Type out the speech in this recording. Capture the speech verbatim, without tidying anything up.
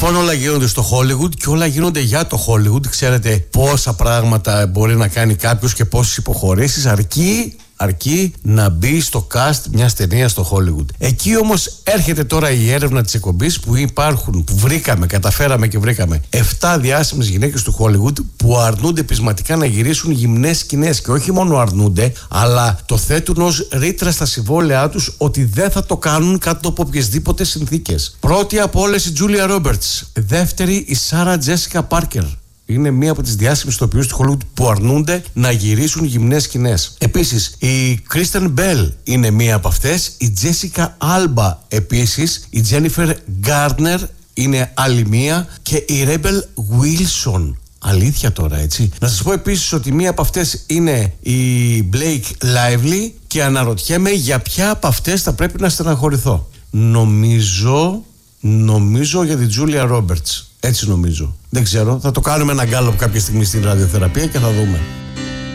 Λοιπόν, όλα γίνονται στο Hollywood και όλα γίνονται για το Hollywood. Ξέρετε πόσα πράγματα μπορεί να κάνει κάποιος και πόσες υποχωρήσεις, αρκεί, αρκεί να μπει στο cast μιας ταινίας στο Hollywood. Εκεί όμως έρχεται τώρα η έρευνα της εκπομπής που υπάρχουν, που βρήκαμε, καταφέραμε και βρήκαμε επτά διάσημες γυναίκες του Hollywood που αρνούνται πεισματικά να γυρίσουν γυμνές σκηνές. Και όχι μόνο αρνούνται, αλλά το θέτουν ως ρήτρα στα συμβόλαιά τους ότι δεν θα το κάνουν κάτω από οποιασδήποτε συνθήκες. Πρώτη από όλες η Τζούλια Ρόμπερτς. Δεύτερη η Σάρα Τζέσικα Πάρκερ. Είναι μία από τις διάσημες ηθοποιούς του Hollywood που αρνούνται να γυρίσουν γυμνές σκηνές. Επίσης, η Κρίστεν Μπέλ είναι μία από αυτές. Η Τζέσικα Άλμπα επίσης. Η Τζένιφερ Γκάρνερ είναι άλλη μία. Και η Ρέμπελ Γουίλσον. Αλήθεια τώρα, έτσι. Να σας πω επίσης ότι μία από αυτές είναι η Blake Lively και αναρωτιέμαι για ποια από αυτές θα πρέπει να στεναχωρηθώ. Νομίζω, νομίζω για την Τζούλια Ρόμπερτς. Έτσι νομίζω. Δεν ξέρω. Θα το κάνουμε ένα γκάλωπ κάποια στιγμή στην ραδιοθεραπεία και θα δούμε.